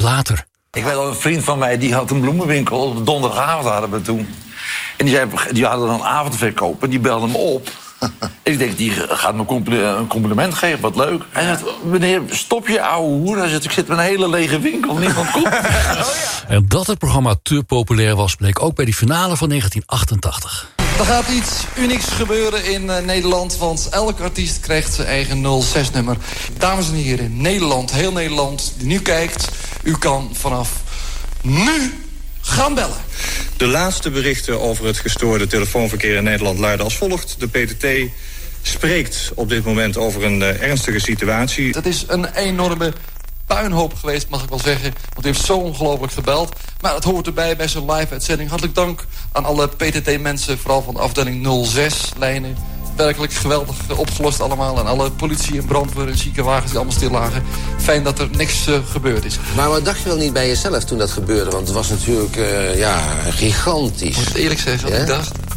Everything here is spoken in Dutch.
later. Ik weet al, een vriend van mij die had een bloemenwinkel. Op donderdagavond hadden we toen. En die hadden dan avondverkoop en die belde me op. En ik denk, die gaat me een compliment geven, wat leuk. Hij zegt, meneer, stop je ouwe hoer. Hij zegt, ik zit met een hele lege winkel, niemand komt. En dat het programma te populair was, bleek ook bij die finale van 1988. Er gaat iets unieks gebeuren in Nederland, want elke artiest krijgt zijn eigen 06-nummer. Dames en heren, Nederland, heel Nederland, die nu kijkt, u kan vanaf nu gaan bellen. De laatste berichten over het gestoorde telefoonverkeer in Nederland luiden als volgt. De PTT spreekt op dit moment over een ernstige situatie. Het is een enorme puinhoop geweest, mag ik wel zeggen. Want u heeft zo ongelooflijk gebeld. Maar het hoort erbij bij zo'n live-uitzending. Hartelijk dank aan alle PTT-mensen, vooral van de afdeling 06-lijnen. Werkelijk geweldig opgelost allemaal. En alle politie en brandweer en ziekenwagens die allemaal stil lagen. Fijn dat er niks gebeurd is. Maar wat dacht je wel niet bij jezelf toen dat gebeurde? Want het was natuurlijk gigantisch. Ik moet het eerlijk zeggen wat ik dacht.